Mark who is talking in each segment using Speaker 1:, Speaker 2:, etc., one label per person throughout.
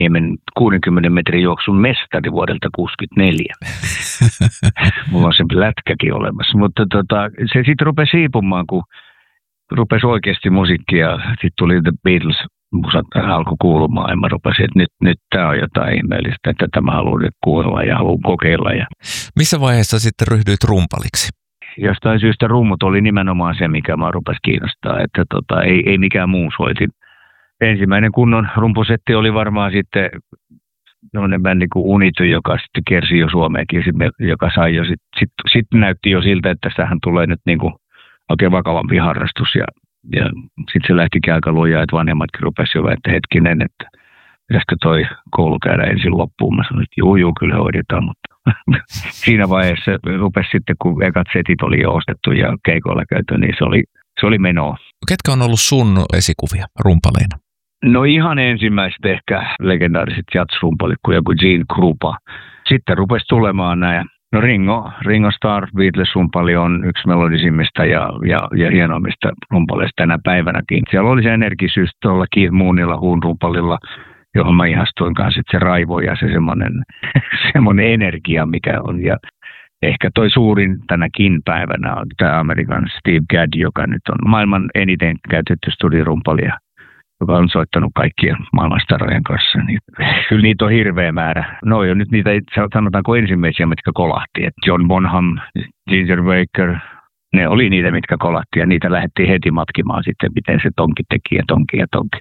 Speaker 1: Niemen 60 metrin juoksun mestari vuodelta 1964. Mulla on se lätkäkin olemassa. Mutta se sitten rupesi hiipumaan, kun rupesi oikeasti musiikkia. Sitten tuli The Beatles, musat alkoi kuulumaan ja mä rupesin, että nyt tämä on jotain ihmeellistä, että tämä haluan nyt kuulla ja haluan kokeilla.
Speaker 2: Missä vaiheessa sitten ryhdyit rumpaliksi?
Speaker 1: Jostain syystä rummut oli nimenomaan se, mikä mä rupesi kiinnostaa, että ei mikään muu soitin. Ensimmäinen kunnon rumpusetti oli varmaan sitten sellainen bändi kuin Unity, joka sitten kiersi jo Suomeenkin, joka sai jo sitten näytti jo siltä, että tästähän tulee nyt niinku oikein vakavampi harrastus ja sitten se lähtikin aika lujaa, että vanhemmatkin rupesi jo, että hetkinen, että pitäisikö toi koulu käydä ensin loppuun. Mä sanoin, että juu, kyllä hoidetaan, mutta siinä vaiheessa rupesi sitten, kun ekat setit oli jo ostettu ja keikoilla käyty, niin se oli menoa.
Speaker 2: Ketkä on ollut sun esikuvia rumpaleina?
Speaker 1: No ihan ensimmäiset ehkä legendaariset jazz-rumpalit kuin joku Gene Krupa. Sitten rupesi tulemaan nämä. No Ringo Starr, Beatles-rumpali on yksi melodisimmista ja hienoimmista rumpaleista tänä päivänäkin. Siellä oli se energisyys tuolla Keith Moonilla, Huun rumpalilla, johon mä ihastuin kanssa, että se raivo ja se semmoinen energia, mikä on. Ja ehkä toi suurin tänäkin päivänä on tämä Amerikan Steve Gadd, joka nyt on maailman eniten käytetty studirumpali, joka on soittanut kaikkien maailmanstarojen kanssa. Niin, kyllä niitä on hirveä määrä. No on nyt niitä, sanotaanko ensimmäisiä, mitkä kolahti. Et John Bonham, Ginger Baker, ne oli niitä, mitkä kolahti ja niitä lähdettiin heti matkimaan sitten, miten se tonki teki ja tonki.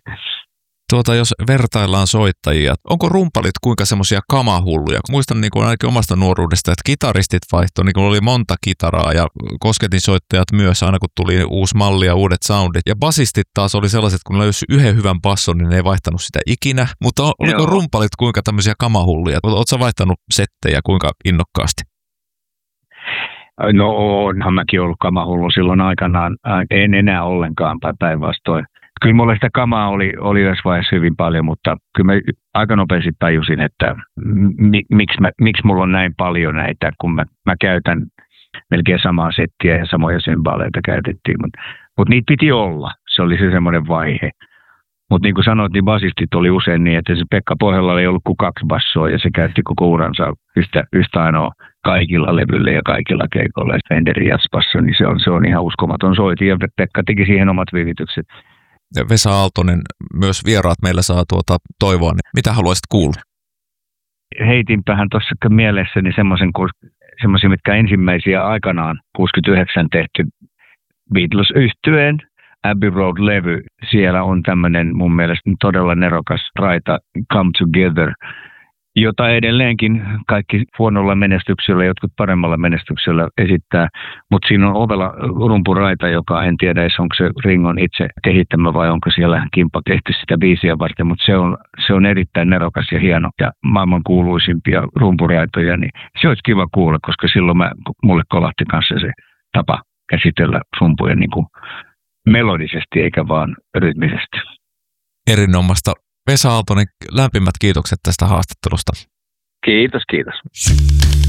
Speaker 2: Jos vertaillaan soittajia, onko rumpalit kuinka semmoisia kamahulluja? Muistan niin kuin ainakin omasta nuoruudesta, että kitaristit vaihtoi, niin kuin oli monta kitaraa ja kosketinsoittajat myös, aina kun tuli uusi malli ja uudet soundit. Ja basistit taas oli sellaiset, kun löysi yhden hyvän basson, niin ne ei vaihtanut sitä ikinä. Mutta oliko rumpalit kuinka tämmöisiä kamahulluja? Oletko vaihtanut settejä kuinka innokkaasti?
Speaker 1: No onhan mäkin ollut kamahullu silloin aikanaan. En enää ollenkaan päinvastoin. Kyllä mulla sitä kamaa oli tässä vaiheessa hyvin paljon, mutta kyllä mä aika nopeasti tajusin, että miksi mulla on näin paljon näitä, kun mä käytän melkein samaa settiä ja samoja symbaaleita käytettiin. Mutta niitä piti olla, se oli se semmoinen vaihe. Mutta niin kuin sanoit, niin basistit oli usein niin, että se Pekka Pohjalla ei ollut kuin 2 bassoa ja se käytti koko uransa yhtä ainoa kaikilla levyillä ja kaikilla keikoilla. Fenderin jazzbasso, niin se on ihan uskomaton soiti ja Pekka teki siihen omat vivitykset.
Speaker 2: Vesa Aaltonen, myös vieraat meillä saa toivoa, niin mitä haluaisit kuulla?
Speaker 1: Heitinpähän tuossa mielessäni semmoisia, mitkä ensimmäisiä aikanaan 69 tehty Beatles-yhtyeen Abbey Road-levy. Siellä on tämmöinen mun mielestä todella nerokas raita Come Together, jota edelleenkin kaikki huonolla menestyksellä, jotkut paremmalla menestyksellä esittää. Mutta siinä on ovella rumpuraita, joka en tiedä edes onko se Ringon itse kehittämä vai onko siellä kimppa tehty sitä biisiä varten. Mutta se on erittäin nerokas ja hieno ja maailman kuuluisimpia rumpuraitoja. Niin se olisi kiva kuulla, koska silloin mulle kolahti kanssa se tapa käsitellä rumpuja niin kuin melodisesti eikä vaan rytmisesti.
Speaker 2: Erinomaista. Vesa Aaltonen, lämpimät kiitokset tästä haastattelusta.
Speaker 1: Kiitos.